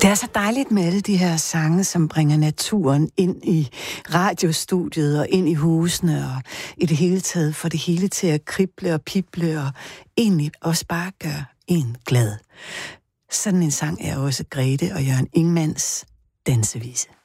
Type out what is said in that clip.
Det er så dejligt med alle de her sange, som bringer naturen ind i radiostudiet og ind i husene og i det hele taget får det hele til at krible og pible og egentlig også bare gøre en glad. Sådan en sang er også Grete og Jørgen Ingmanns dansevise.